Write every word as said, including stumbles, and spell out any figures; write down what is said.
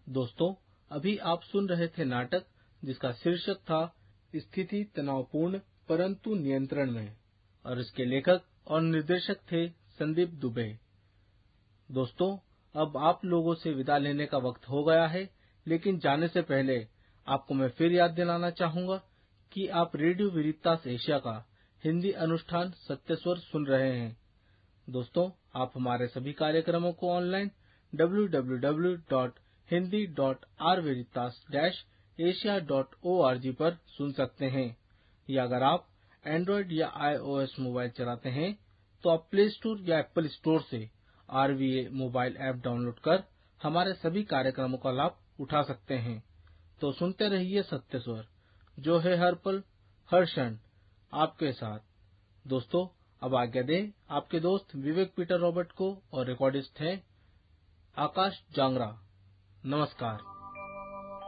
दोस्तों, अभी आप सुन रहे थे नाटक जिसका शीर्षक था स्थिति तनावपूर्ण परंतु नियंत्रण में, और इसके लेखक और निर्देशक थे संदीप दुबे। दोस्तों, अब आप लोगों से विदा लेने का वक्त हो गया है, लेकिन जाने से पहले आपको मैं फिर याद दिलाना चाहूंगा कि आप रेडियो वेरितास एशिया का हिंदी अनुष्ठान सत्य स्वर सुन रहे हैं। दोस्तों, आप हमारे सभी कार्यक्रमों को online W W W dot Hindi dot are वेरितास dash Asia dot O R G पर सुन सकते हैं, या अगर आप एंड्रॉइड या आईओएस मोबाइल चलाते हैं तो आप प्ले स्टोर या एप्पल स्टोर से आरवीए मोबाइल ऐप डाउनलोड कर हमारे सभी कार्यक्रमों का लाभ उठा सकते हैं। तो सुनते रहिए सत्य स्वर, जो है हर पल हर क्षण आपके साथ। दोस्तों, अब आज्ञा दें आपके दोस्त विवेक पीटर रॉबर्ट को, और रिकॉर्डिस्ट हैं आकाश जांगरा। नमस्कार।